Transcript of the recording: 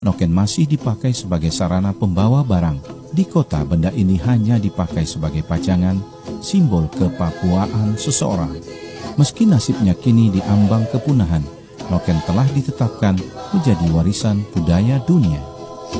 noken masih dipakai sebagai sarana pembawa barang. Di kota, benda ini hanya dipakai sebagai pajangan, simbol kepapuaan seseorang. Meski nasibnya kini diambang kepunahan, noken telah ditetapkan menjadi warisan budaya dunia.